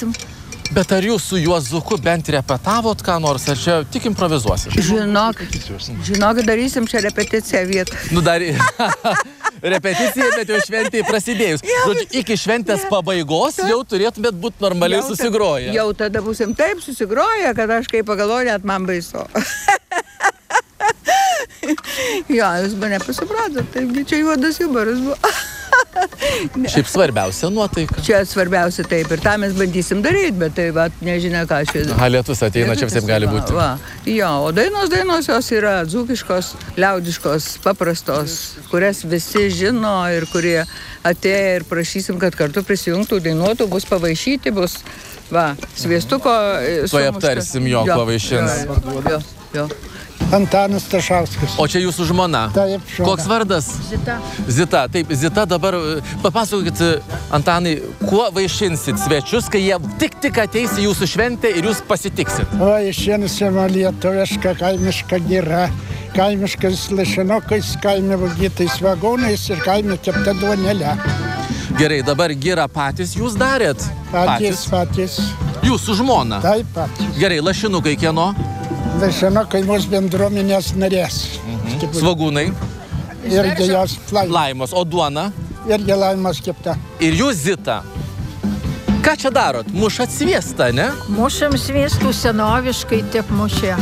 darysim. Bet ar jūs su Juozuku bent repetavot ką nors, ar čia tik improvizuosit? Žinok, darysim čia repeticiją vietą. Nu dar repeticija, bet jau šventėje prasidėjus. Žodžiu, iki šventės pabaigos jau turėtumėt būti normaliai susigroję. Jau tada būsim taip susigroję, kad aš kaip pagalvoju, net man baisu. Jo, jūs mane pasipratot, taigi čia juodas humoras buvo. Šiaip svarbiausia nuotaika. Čia svarbiausia taip, ir tą mes bandysim daryti, bet tai va, nežinia ką čia. Lietus ateina, čia visiems gali būti. Va. Jo, o dainos jos yra dzūkiškos, liaudiškos, paprastos, kurias visi žino ir kurie atėję ir prašysim, kad kartu prisijungtų, dainuotų, bus pavaišyti, bus sviestuko. Tuoj aptarsim jo pavaišins. Jo. Antanas Stašauskas. O čia jūsų žmona? Taip, žmona. Koks vardas? Zita. Zita, taip, Zita dabar papasakokit, Antanai, kuo vaišinsit svečius, kai jie tik ateis į jūsų šventę ir jūs pasitiksit? Vaišinsime lietuvišką kaimišką girą, kaimiškais lašinukais, kaime vagytais vagonais ir kaime kepta duonelė. Gerai, dabar girą patys jūs darėt? Patys. Jūsų žmona? Taip, patys. Gerai, lašinukai kieno? Lašinukai mūsų bendruomenės narės. Svagūnai? Irgi jos Laimos. O duona? Irgi Laimos kepta. Ir jūs, Zita, ką čia darot? Mušat sviestą, ne? Mušam sviestų senoviškai taip mušė.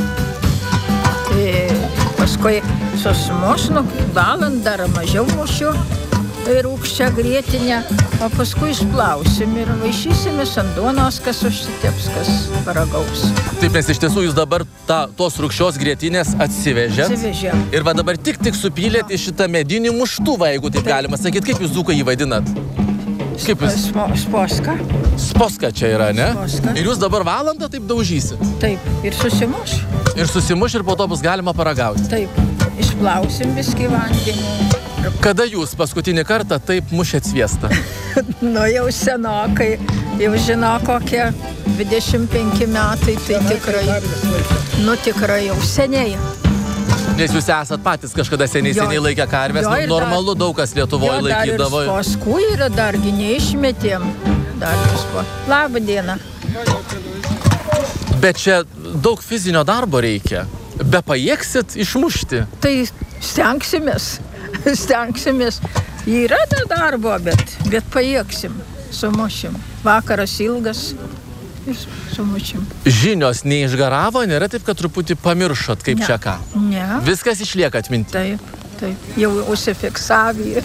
Paskui susimušnu, valandą ar mažiau mušiu. Rūgščią grietinę, o paskui išplausim ir vaišysimės ant duonos, kas užsiteps, kas paragaus. Taip, nes iš tiesų jūs dabar tos rūgščios grietinės atsivežėt. Atsivežėm. Ir va dabar tik supylėt į šitą medinį muštuvą, jeigu taip galima sakyti. Kaip jūs dzūkai jį vadinat? Kaip jūs? Sposka. Sposka čia yra, ne? Sposka. Ir jūs dabar valandą taip daužysit? Taip, ir susimuš. Ir susimuš ir po to bus galima paragauti? Taip, išplausim viskį vandenį. Kada jūs paskutinį kartą taip mušėt sviestą? Nu jau senokai, jau žino kokie 25 metai, tai tikrai jau seniai. Nes jūs esat patys kažkada seniai laikę karvės, normalu daug kas Lietuvoje laikydavo. Jo, dar ir paskui yra, dargi neišmetėm. Labą dieną. Bet čia daug fizinio darbo reikia. Be pajėgsit išmušti? Tai stengsimės. Yra da darbo, bet pajėgsim, sumušim. Vakaras ilgas ir sumušim. Žinios neišgaravo, nėra taip, kad truputį pamiršot, kaip čia ką? Ne. Viskas išlieka atminti? Taip. Jau užsifiksavė.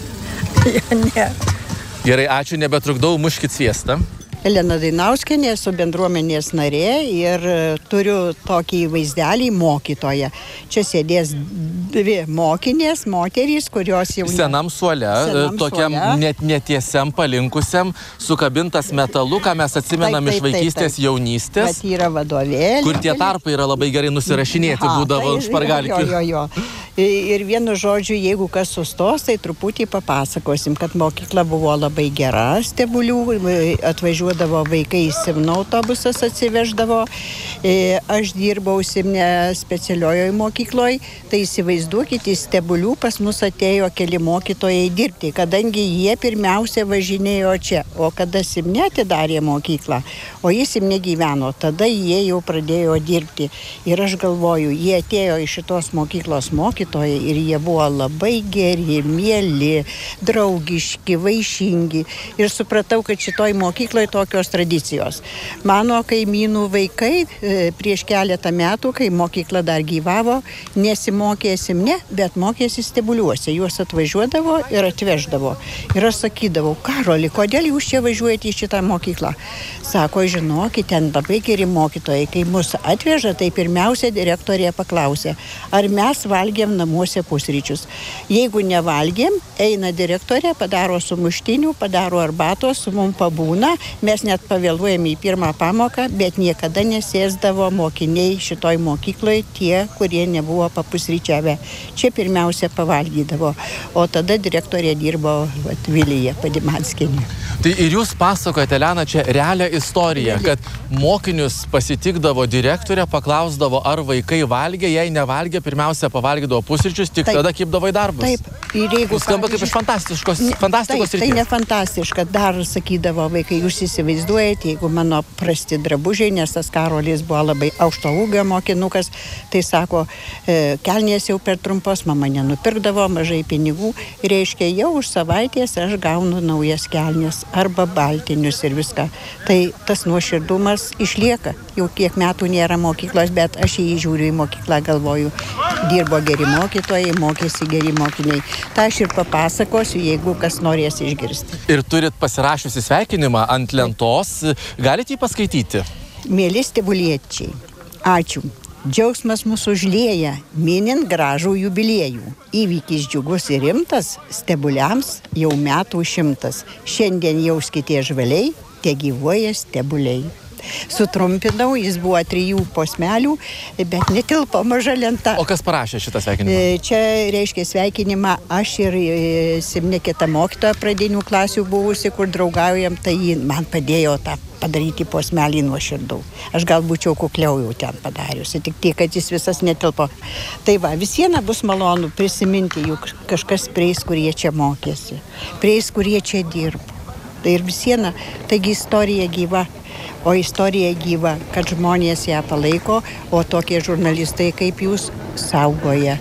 Ne. Gerai, ačiū, nebetrukdau, muškit sviestą. Elena Dainauskienė, esu bendruomenės narė ir turiu tokį vaizdelį mokytoją. Čia sėdės dvi mokinės, moterys, kurios jau... Senam suole, tokiam netiesiam, palinkusiam, sukabintas metalu, ką mes atsimenam iš vaikystės, jaunystės. Bet yra vadovėlė. Kur tie tarpai yra labai gerai nusirašinėti būdavo špargalkių. Jo. Ir vienu žodžiu, jeigu kas sustos, tai truputį papasakosim, kad mokykla buvo labai gera, Stebulių, atvažiuodavo vaikai į Simno autobusas atsiveždavo. Aš dirbau Simne specialiojoje mokykloje, tai įsivaizduokite, į Stebulių pas mus atėjo keli mokytojai dirbti, kadangi jie pirmiausia važinėjo čia, o kada Simne atidarė mokyklą, o jis Simne gyveno, tada jie jau pradėjo dirbti. Ir aš galvoju, jie atėjo iš šitos mokyklos mokytojai ir jie buvo labai geri, mieli, draugiški, vaišingi. Ir supratau, kad šitoj mokykloje tokios tradicijos. Mano kaimynų vaikai prieš keletą metų, kai mokykla dar gyvavo, nesimokė Simne, bet mokėsi Stebuliuose. Juos atvažiuodavo ir atveždavo. Ir aš sakydavau, Karoli, kodėl jūs čia važiuojate į šitą mokyklą? Sako, žinokit, ten labai geri mokytojai. Kai mus atveža, tai pirmiausia direktorė paklausė, ar mes valgėm namuose pusryčius. Jeigu nevalgėm, eina direktorė, padaro sumuštinių, padaro arbatos, su mum pabūna. Mes net pavėluojame į pirmą pamoką, bet niekada nesėsdavo mokiniai šitoj mokykloje tie, kurie nebuvo papusryčiavę. Čia pirmiausia pavalgydavo. O tada direktorė dirbo Vilija Padimanskienė. Tai ir jūs pasakojate, Elena, čia realią istoriją, kad mokinius pasitikdavo direktorė, paklausdavo, ar vaikai valgė, jei nevalgė, pirmiausia pavalgydavo pusryčius, tik tada kibdavo į darbus. Taip. Ir jeigu skamba kaip iš fantastikos taip, tai ne fantastiška. Dar sakydavo vaikai, jūs įsivaizduojate, jeigu mano prasti drabužiai, nes tas Karolis buvo labai aukšto ūgio mokinukas, tai sako, kelnės jau per trumpos, mama nenupirkdavo, mažai pinigų, reiškia, jau už savaitės aš gaunu naujas kelnės arba baltinius ir viską. Tai tas nuoširdumas išlieka. Jau kiek metų nėra mokyklos, bet aš jį žiūriu į mokyklą, galvoju, dirbo geri mokytojai, mokėsi geri mokiniai. Ta aš ir papasakosiu, jeigu kas norės išgirsti. Ir turit pasirašiusi sveikinimą ant lentos, galite jį paskaityti? Mėly stebuliečiai, ačiū. Džiaugsmas mūsų užlieja, minint gražų jubiliejų. Įvykis džiugus ir rimtas, stebuliams jau metų 100. Šiandien jauskite žvaliai, te gyvuoja stebuliai. Sutrumpinau, jis buvo 3 posmelių, bet netilpo maža lenta. O kas parašė šitą sveikinimą? Čia reiškia sveikinimą aš ir Simne kita mokytoja pradinių klasių buvusi, kur draugaujam, tai ji man padėjo tą padaryti posmelį nuoširdų. Aš gal būčiau kukliau jau ten padariusi, tik tiek, kad jis visas netilpo. Tai va, visieną bus malonu prisiminti, juk kažkas prieis, kurie čia mokėsi, prieis, kurie čia dirbo. Tai ir visieną, taigi istorija gyva. O istorija gyva, kad žmonės ją palaiko, o tokie žurnalistai kaip jūs saugoja,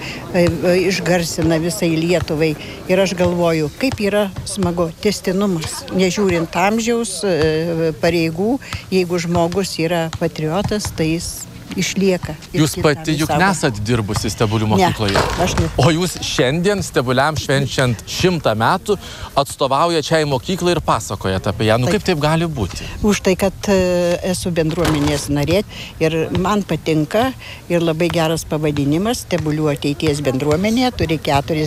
išgarsina visai Lietuvai. Ir aš galvoju, kaip yra smagu tęstinumas, nežiūrint amžiaus, pareigų, jeigu žmogus yra patriotas, tai jis išlieka. Jūs pati juk nesat dirbusi Stebulių mokykloje. Ne, aš ne. O jūs šiandien Stebuliam švenčiant 100 metų atstovauja čia į mokyklą ir pasakojate apie ją. Nu kaip taip gali būti? Už tai, kad esu bendruomenės narė ir man patinka ir labai geras pavadinimas Stebulių ateities bendruomenė, turi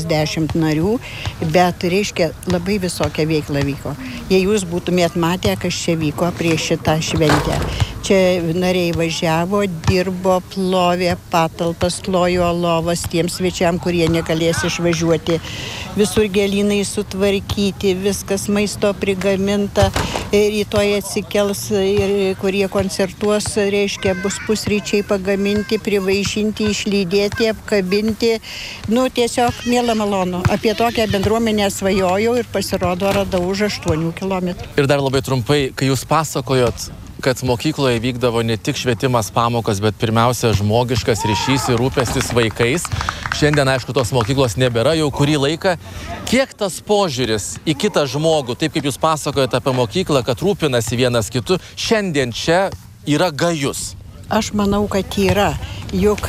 40 narių, bet reiškia labai visokia veikla vyko. Jei jūs būtumėt matę, kas čia vyko prieš šitą šventę. Čia nariai važiavo, dirbo, plovė patalpas, klojo lovas tiems svečiam, kurie negalės išvažiuoti. Visur gėlynai sutvarkyti, viskas maisto prigaminta. Rytoj atsikels ir kurie koncertuos, reiškia, bus pusryčiai pagaminti, privaišinti, išlydėti, apkabinti. Nu, tiesiog miela malonu. Apie tokią bendruomenę svajojau ir pasirodo radau už 8 kilometrų. Ir dar labai trumpai, kai jūs pasakojot, kad mokykloje vykdavo ne tik švietimas pamokas, bet pirmiausia žmogiškas ryšys ir rūpestis vaikais. Šiandien, aišku, tos mokyklos nebėra jau kurį laiką. Kiek tas požiūris į kitą žmogų, taip kaip jūs pasakojate apie mokyklą, kad rūpinasi vienas kitu, šiandien čia yra gajus? Aš manau, kad yra. Juk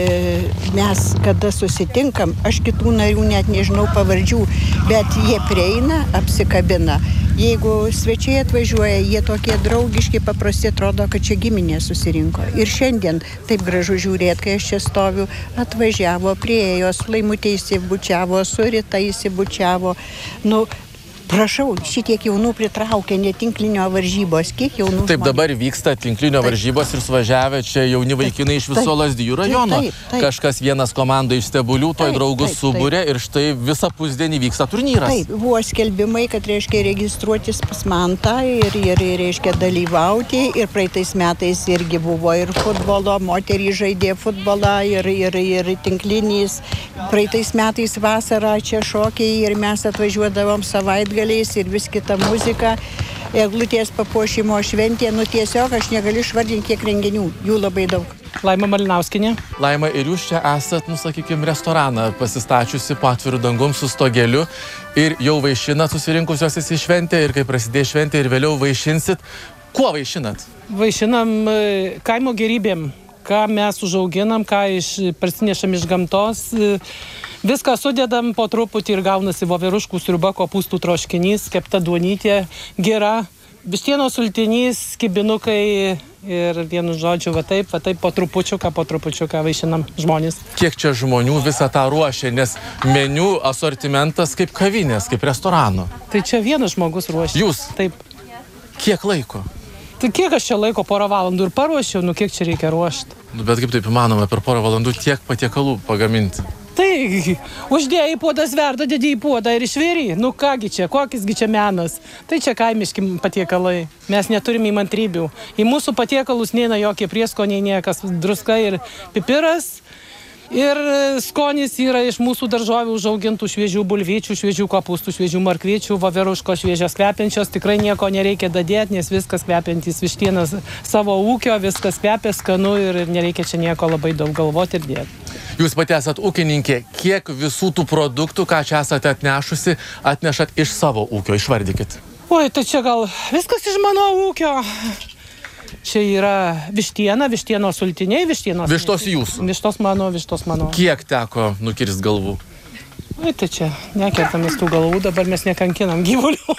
mes, kada susitinkam, aš kitų narių net nežinau pavardžių, bet jie prieina, apsikabina. Jeigu svečiai atvažiuoja, jie tokie draugiški, paprasti, atrodo, kad čia giminė susirinko. Ir šiandien taip gražu žiūrėti, kai aš čia stoviu, atvažiavo, priėjo, su Laimutė įsibučiavo, su Rita įsibučiavo. Nu, prašau, šitiek jaunų pritraukia netinklinio varžybos. Kiek jaunų žmonių? Taip, dabar vyksta tinklinio varžybos ir suvažiavę čia jauni vaikinai iš viso Lazdijų rajono. Taip. Kažkas vienas komanda iš Stebulių, toj draugus subūrė ir štai visą pusdienį vyksta turnyras. Taip, buvo skelbimai, kad reiškia registruotis pas Mantą ir reiškia dalyvauti. Ir praeitais metais irgi buvo ir futbolo, moterys žaidė futbolą ir tinklinys. Praeitais metais vasarą čia šokiai ir mes atvažiuodavom savaitgalį ir vis kita muzika, eglutės papuošimo šventė, nu tiesiog aš negaliu išvardinti kiek renginių, jų labai daug. Laima Malinauskinė. Laima, ir jūs čia esat, sakykime, restoraną pasistačiusi po atvirų dangum su stogeliu ir jau vaišinat susirinkusios į šventę ir kai prasidės šventė ir vėliau vaišinsit. Kuo vaišinat? Vaišinam kaimo gerybėm, ką mes užauginam, ką parsinešam iš gamtos. Viską sudedam po truputį ir gaunasi voveruškų sriuba, kopūstų troškinys, kepta duonytė, gera, vištienos sultinys, kibinukai ir vienu žodžiu, va taip po trupučiuką vaišinam žmonės. Kiek čia žmonių visą tą ruošia, nes meniu asortimentas kaip kavinės, kaip restorano. Tai čia vienas žmogus ruošia. Jūs? Taip. Kiek laiko? Tai kiek aš čia laiko, 1 valandų ir paruošiau, kiek čia reikia ruošti. Bet kaip taip įmanoma per 1 valandų tiek patiekalų pagaminti? Tai Tai uždėjai puodas verda, dedi į puodą ir išvėri. Nu kągi čia, kokisgi čia menas. Tai čia kaimiški patiekalai. Mes neturim įmantrybių. Į mūsų patiekalus neina jokie prieskoniai, niekas, druska ir pipiras. Ir skonis yra iš mūsų daržovių užaugintų šviežių bulvyčių, šviežių kopūstų, šviežių markvyčių, voveruškos šviežios kvepiančios. Tikrai nieko nereikia dadėti, nes viskas kvepiantys vištienas savo ūkio, viskas kvepia, skanu ir nereikia čia nieko labai daug galvoti ir dėti. Jūs pati esat ūkininkė. Kiek visų tų produktų, ką čia esate atnešusi, atnešat iš savo ūkio? Išvardykit. Oi, tai čia gal viskas iš mano ūkio. Čia yra vištienos sultiniai, vištienos. Vištos jūsų? Vištos mano. Kiek teko nukirst galvų? Oi, tai čia nekertamės tų galvų, dabar mes nekankinam gyvulių.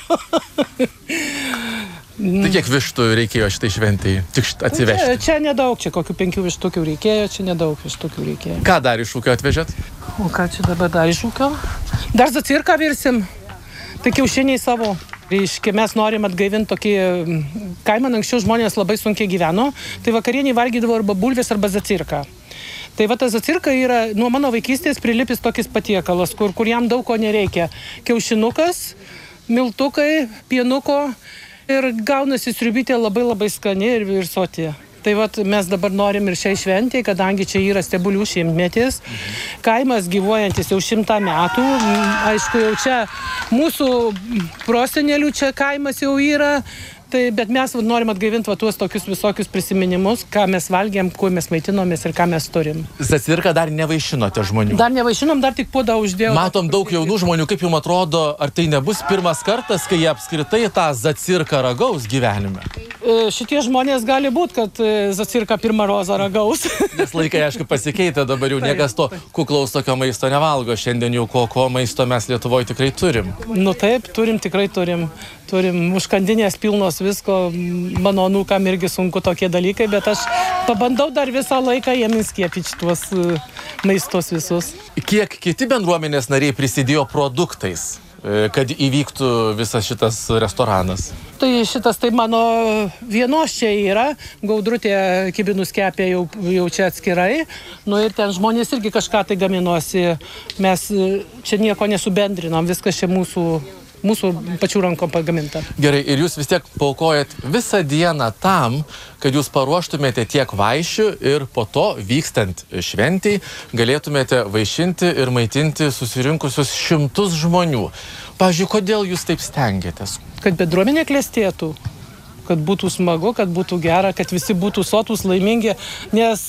Tai kiek vištų reikėjo šitai šventėjai? Tik atsivežti? Čia nedaug, čia kokių 5 vištukių reikėjo, čia nedaug vištukių reikėjo. Ką dar iš ūkio atvežėt? O ką čia dabar dar iš ūkio? Dar zacirką virsim. Tai kiaušiniai savo. Reiškia, mes norim atgaivinti tokį kaimą, anksčiau žmonės labai sunkiai gyveno, tai vakarieniai valgydavo arba bulvės, arba zacirką. Tai va ta zacirka yra nuo mano vaikystės prilipis tokis patiekalas, kur jam daug ko nereikia. Kiaušinukas, miltukai, pienuko ir gaunasi sriubytė labai skani ir soti. Tai vat mes dabar norim ir šiai šventėj, kadangi čia yra Stebulių šimtmetis. Kaimas gyvuojantis jau 100 metų. Aišku, jau čia mūsų prosenelių čia kaimas jau yra. Tai, bet mes norim atgaivinti tuos tokius visokius prisiminimus, ką mes valgėm, kuo mes maitinomės ir ką mes turim. Zacirką dar nevaišinote žmonių? Dar nevaišinom, dar tik puodą uždėjau. Matom daug jaunų žmonių, kaip jums atrodo, ar tai nebus pirmas kartas, kai jie apskritai tą zacirką ragaus gyvenime? Šitie žmonės gali būti, kad zacirką pirmą rozą ragaus. Nes laikai, aišku, pasikeitė, dabar jau niekas to kuklaus tokio maisto nevalgo. Šiandien jau ko maisto mes Lietuvoje tikrai turim. Nu taip, tikrai turim. Turim užkandinės pilnos visko, mano anūkam irgi sunku tokie dalykai, bet aš pabandau dar visą laiką jiem įskiepyti tuos maistos visus. Kiek kiti bendruomenės nariai prisidėjo produktais, kad įvyktų visas šitas restoranas? Tai šitas tai mano vienos čia yra, Gaudrutė kibinus kepė jau čia atskirai, nu ir ten žmonės irgi kažką tai gaminosi, mes čia nieko nesubendrinom, viskas čia mūsų pačių rankom pagaminta. Gerai, ir jūs vis tiek paaukojat visą dieną tam, kad jūs paruoštumėte tiek vaišių ir po to, vykstant šventei, galėtumėte vaišinti ir maitinti susirinkusius 100 žmonių. Pavyzdžiui, kodėl jūs taip stengiatės? Kad bendruomenė klestėtų, kad būtų smagu, kad būtų gera, kad visi būtų sotus, laimingi, nes,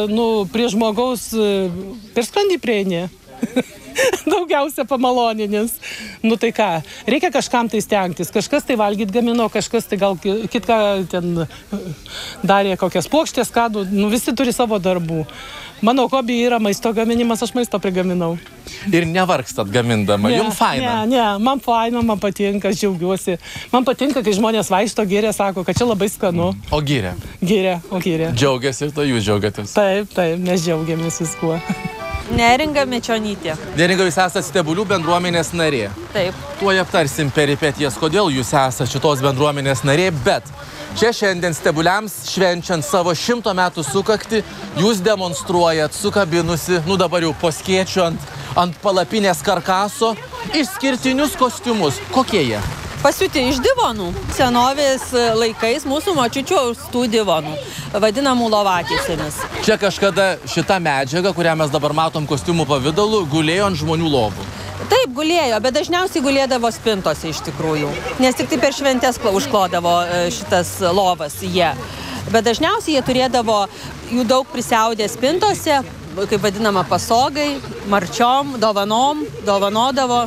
prie žmogaus per skrandį prieini. Daugiausia pamaloninis. Nu tai ką, reikia kažkam tai stengtis. Kažkas tai valgyt gamino, kažkas tai gal kitką ten darė kokias puokštės, kadų. Visi turi savo darbų. Mano hobi yra maisto gaminimas, aš maisto prigaminau. Ir nevargstat gamindama, jums faina? Ne, man faina, man patinka, aš džiaugiuosi. Man patinka, kai žmonės vaikšto gėrė, sako, kad čia labai skanu. O gėrė? Gėrė. Džiaugiasi ir to jūs džiaugiatės? Taip, mes džiaugiamės viskuo. Neringa Mečonytė. Neringa, jūs esate Stebulių bendruomenės narė. Taip. Tuoj aptarsim peripetijas, kodėl jūs esate šitos bendruomenės narė, bet čia šiandien Stebuliams švenčiant savo 100 metų sukaktį, jūs demonstruojat sukabinusi, dabar jau po skėčiu ant palapinės karkaso, išskirtinius kostiumus. Kokie jie? Pasiūti iš divonų. Senovės laikais mūsų močiučių austų divonų, vadinamų lovatėsėmis. Čia kažkada šita medžiaga, kurią mes dabar matom kostiumų pavidalu, gulėjo ant žmonių lovų. Taip, gulėjo, bet dažniausiai gulėdavo spintose iš tikrųjų. Nes tik tai per šventes užklodavo šitas lovas jie. Bet dažniausiai jie turėdavo jų daug prisiaudę spintose, kaip vadinama pasogai, marčiom, dovanodavo.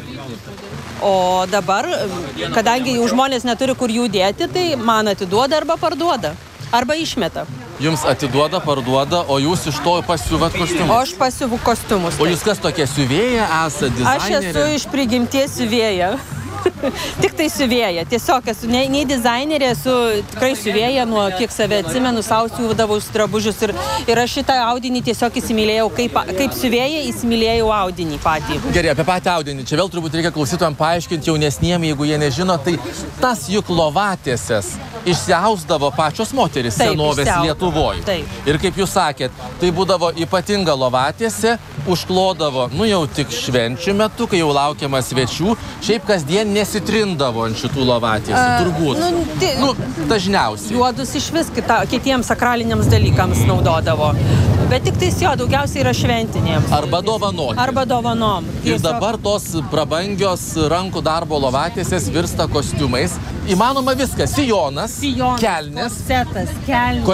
O dabar, kadangi jau žmonės neturi kur jų dėti, tai man atiduoda arba parduoda, arba išmeta. Jums atiduoda, parduoda, o jūs iš to pasiuvat kostiumus? O aš pasiuvu kostiumus. O jūs kas tokia siuvėja esate, dizainerė? Aš esu iš prigimties siuvėja. Tik tai siuvėja. Tiesiog esu nei dizainerė, esu tikrai siuvėja, nuo kiek save atsimenu, sau siūdavau drabužius ir aš šitą audinį tiesiog įsimylėjau, kaip siuvėja įsimylėjau audinį patį. Gerai, apie patį audinį. Čia vėl turbūt reikia klausytojams paaiškinti jaunesniem, jeigu jie nežino, tai tas juk lovatėsės. išsiausdavo pačios moteris senovės Lietuvoje. Ir kaip jūs sakėt, tai būdavo ypatinga lovatiesė, užklodavo, jau tik švenčių metu, kai jau laukiama svečių, šiaip kasdien nesitrindavo ant šitų lovatiesių, turbūt. Dažniausiai. Juodus iš vis kitiems sakraliniams dalykams naudodavo. Bet tik tais daugiausiai yra šventinėms. Arba dovanoti. Arba dovanom. Ir dabar tos prabangios rankų darbo lovatiesės virsta kostiumais. Įmanoma viskas. Sijonas, kelnes. Korsetas, kelnes.